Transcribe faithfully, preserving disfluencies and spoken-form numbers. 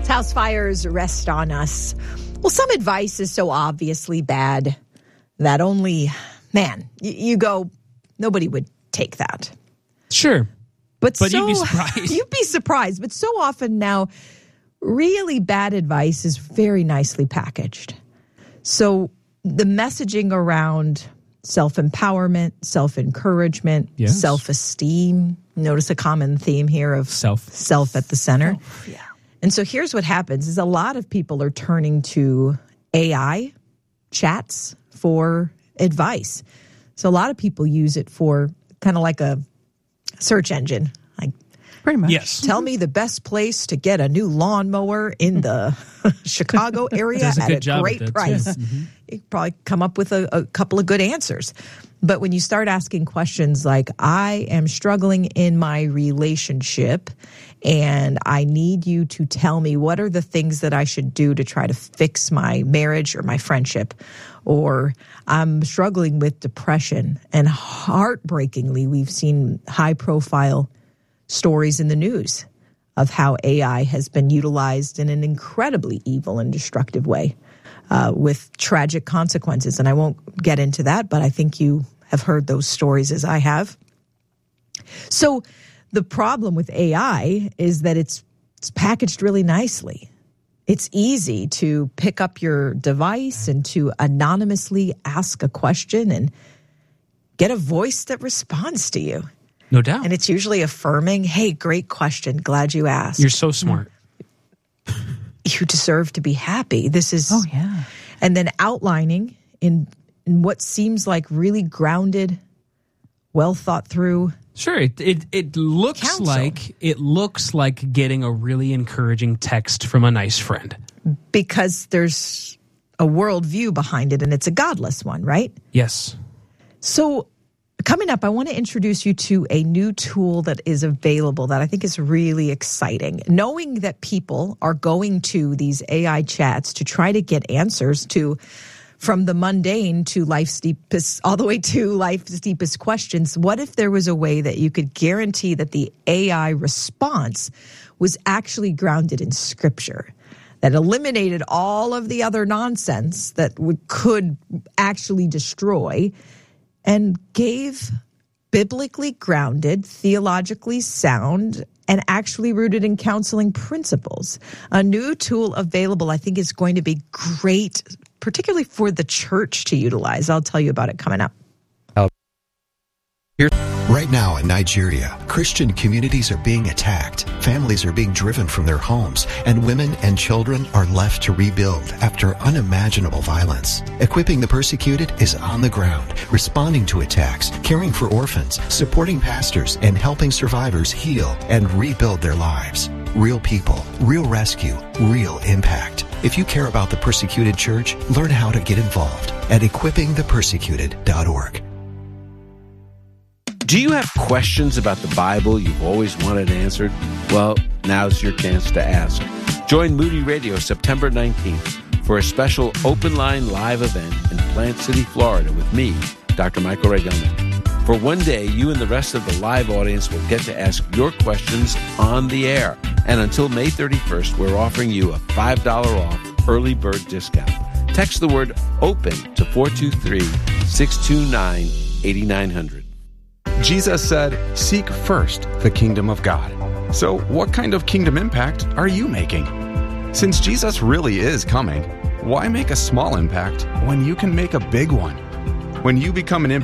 House fires rest on us. Well, some advice is so obviously bad that only, man, you, you go, nobody would take that. Sure. But, but so, you'd be surprised. You'd be surprised. But so often now, really bad advice is very nicely packaged. So the messaging around self-empowerment, self-encouragement, yes. self-esteem, notice a common theme here of self, self at the center. Self, yeah. And so here's what happens is a lot of people are turning to A I chats for advice. So a lot of people use it for kind of like a search engine. Like, pretty much. Yes. Tell me the best place to get a new lawnmower in the Chicago area a at a great that, price. Yeah. Mm-hmm. You probably come up with a, a couple of good answers. But when you start asking questions like, I am struggling in my relationship and I need you to tell me what are the things that I should do to try to fix my marriage or my friendship, or I'm struggling with depression. And heartbreakingly, we've seen high profile stories in the news of how A I has been utilized in an incredibly evil and destructive way uh, with tragic consequences. And I won't get into that, but I think you have heard those stories as I have. So the problem with A I is that it's, it's packaged really nicely. It's easy to pick up your device and to anonymously ask a question and get a voice that responds to you. No doubt. And it's usually affirming, hey, great question. Glad you asked. You're so smart. You deserve to be happy. This is... Oh, yeah. And then outlining in, in what seems like really grounded, well thought through... Sure, it it, it looks counsel. like it looks like getting a really encouraging text from a nice friend. Because there's a worldview behind it, and it's a godless one, right? Yes. So coming up, I want to introduce you to a new tool that is available that I think is really exciting. Knowing that people are going to these A I chats to try to get answers to from the mundane to life's deepest, all the way to life's deepest questions. What if there was a way that you could guarantee that the A I response was actually grounded in Scripture, that eliminated all of the other nonsense that would, could actually destroy, and gave biblically grounded, theologically sound, and actually rooted in counseling principles? A new tool available, I think, is going to be great, particularly for the church to utilize. I'll tell you about it coming up. Right now in Nigeria, Christian communities are being attacked, families are being driven from their homes, and women and children are left to rebuild after unimaginable violence. Equipping the Persecuted is on the ground, responding to attacks, caring for orphans, supporting pastors, and helping survivors heal and rebuild their lives. Real people, real rescue, real impact. If you care about the persecuted church, learn how to get involved at equipping the persecuted dot org. Do you have questions about the Bible you've always wanted answered? Well, now's your chance to ask. Join Moody Radio September nineteenth for a special open line live event in Plant City, Florida with me, Doctor Michael Ray Gelman. For one day, you and the rest of the live audience will get to ask your questions on the air. And until May thirty-first, we're offering you a five dollars off early bird discount. Text the word OPEN to four two three, six two nine, eight nine zero zero. Jesus said, seek first the kingdom of God. So what kind of kingdom impact are you making? Since Jesus really is coming, why make a small impact when you can make a big one? When you become an